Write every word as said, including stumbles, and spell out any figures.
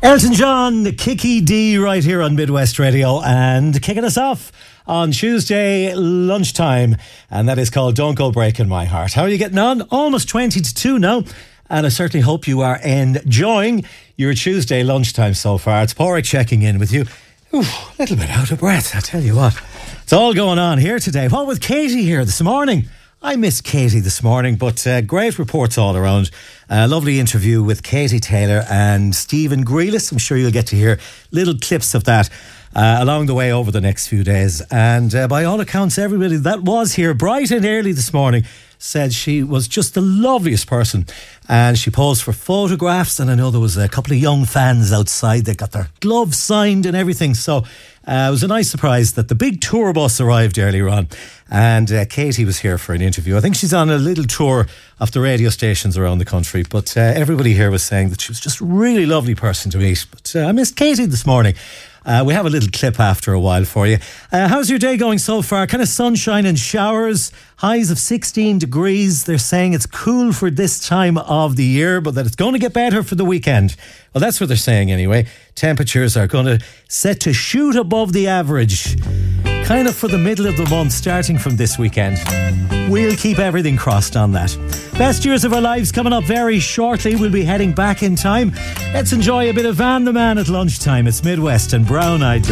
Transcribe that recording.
Elton John, Kiki D right here on Midwest Radio, and kicking us off on Tuesday lunchtime, and that is called Don't Go Breaking My Heart. How are you getting on? Almost twenty to two now, and I certainly hope you are enjoying your Tuesday lunchtime so far. It's Porrick checking in with you. Ooh, a little bit out of breath, I tell you what. It's all going on here today. What with Katie here this morning? I missed Katie this morning, but uh, great reports all around. A lovely interview with Katie Taylor and Stephen Grealis. I'm sure you'll get to hear little clips of that uh, along the way over the next few days. And uh, by all accounts, everybody that was here bright and early this morning said she was just the loveliest person. And she posed for photographs, and I know there was a couple of young fans outside that got their gloves signed and everything. So uh, it was a nice surprise that the big tour bus arrived earlier on, and uh, Katie was here for an interview. I think she's on a little tour of the radio stations around the country, but uh, everybody here was saying that she was just a really lovely person to meet. But uh, I missed Katie this morning. Uh, we have a little clip after a while for you. Uh, how's your day going so far? Kind of sunshine and showers, highs of sixteen degrees. They're saying it's cool for this time of the year, but that it's going to get better for the weekend. Well, that's what they're saying anyway. Temperatures are going to set to shoot above the average, kind of for the middle of the month, starting from this weekend. We'll keep everything crossed on that. Best years of our lives coming up very shortly. We'll be heading back in time. Let's enjoy a bit of Van the Man at lunchtime. It's Midwest and Brown Eyed Girl.